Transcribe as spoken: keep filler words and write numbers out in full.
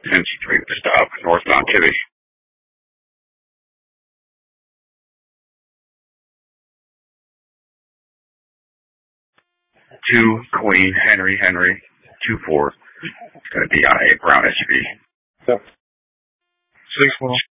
Three to stop, northbound Kibby. Two Queen Henry Henry two four. It's going to be on a brown S U V. Yep. Six one.